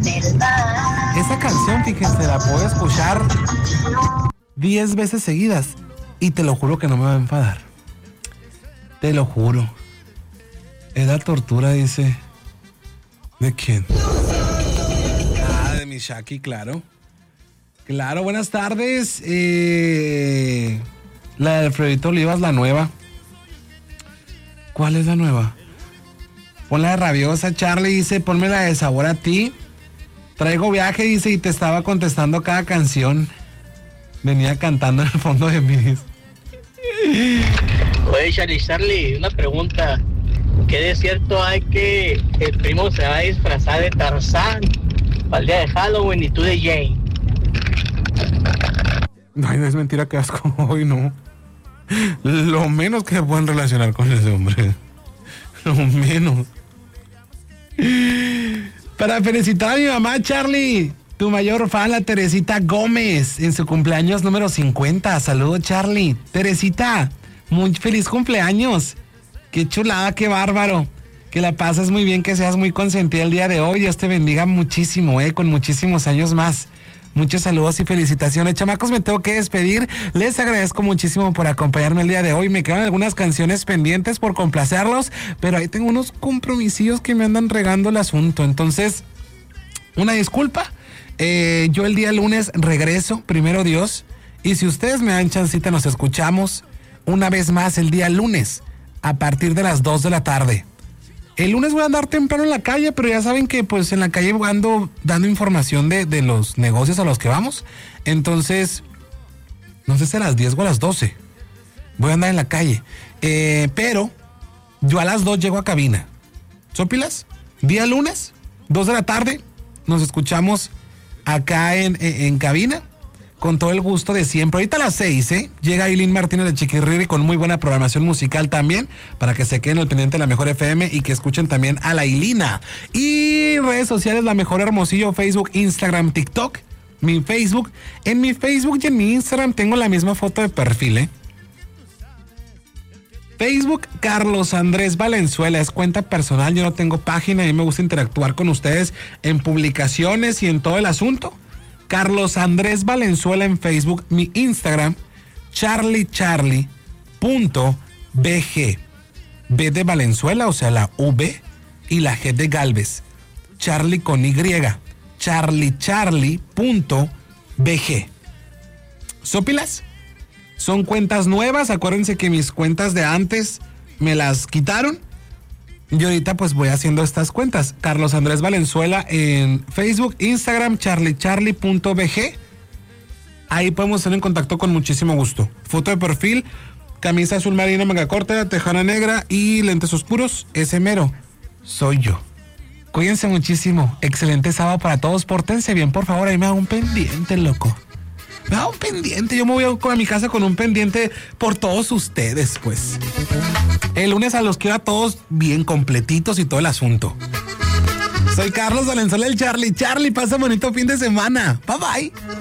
Esa canción, fíjense, la puedo escuchar 10 veces seguidas y te lo juro que no me va a enfadar. Te lo juro. Es la tortura, dice. ¿De quién? Ah, de mi Shaki, claro. Claro, buenas tardes. La de Alfredito Olivas, la nueva. ¿Cuál es la nueva? Pon la de Rabiosa. Charlie dice, ponme la de Sabor a Ti. Traigo viaje, dice, y te estaba contestando cada canción. Venía cantando en el fondo de mí. Oye, Charlie, una pregunta. ¿Qué de cierto hay que el primo se va a disfrazar de Tarzán para el día de Halloween y tú de Jane? Ay, no es mentira, que asco. Hoy no. Lo menos que se pueden relacionar con ese hombre. Lo menos. Para felicitar a mi mamá, Charlie, tu mayor fan, la Teresita Gómez, en su cumpleaños número 50. Saludos, Charlie. Teresita, muy feliz cumpleaños. Qué chulada, qué bárbaro. Que la pases muy bien, que seas muy consentida el día de hoy. Dios te bendiga muchísimo, con muchísimos años más. Muchos saludos y felicitaciones. Chamacos, me tengo que despedir. Les agradezco muchísimo por acompañarme el día de hoy. Me quedan algunas canciones pendientes por complacerlos, pero ahí tengo unos compromisillos que me andan regando el asunto. Entonces, una disculpa. Yo el día lunes regreso, primero Dios. Y si ustedes me dan chancita, nos escuchamos una vez más el día lunes a partir de las 2 de la tarde. El lunes voy a andar temprano en la calle, pero ya saben que pues en la calle ando dando información de los negocios a los que vamos. Entonces, no sé si a las 10 o a las 12 voy a andar en la calle. Pero yo a las 2 llego a cabina. ¿Sópilas? Día lunes, 2 de la tarde, nos escuchamos acá en cabina. Con todo el gusto de siempre. Ahorita a las 6, llega Aileen Martínez de Chiquirriri con muy buena programación musical también, para que se queden al pendiente de la Mejor FM y que escuchen también a la Ailina. Y redes sociales, La Mejor Hermosillo, Facebook, Instagram, TikTok. Mi Facebook. En mi Facebook y en mi Instagram tengo la misma foto de perfil, Facebook, Carlos Andrés Valenzuela, es cuenta personal, yo no tengo página, a mí me gusta interactuar con ustedes en publicaciones y en todo el asunto. Carlos Andrés Valenzuela en Facebook, mi Instagram, charliecharlie.bg. B de Valenzuela, o sea, la V y la G de Galvez. Charlie con Y. charliecharlie.bg. ¿Sópilas? Son cuentas nuevas, acuérdense que mis cuentas de antes me las quitaron. Y ahorita pues voy haciendo estas cuentas. Carlos Andrés Valenzuela en Facebook, Instagram, charliecharlie.bg. Ahí podemos estar en contacto con muchísimo gusto. Foto de perfil, camisa azul marino, manga corta, tejana negra y lentes oscuros. Ese mero soy yo. Cuídense muchísimo. Excelente sábado para todos. Pórtense bien, por favor. Ahí me hago un pendiente, loco. Me hago un pendiente. Yo me voy a mi casa con un pendiente por todos ustedes, pues. El lunes a los quiero a todos bien completitos y todo el asunto. Soy Carlos Valenzuela, el Charlie. Charlie, pasa bonito fin de semana. Bye bye.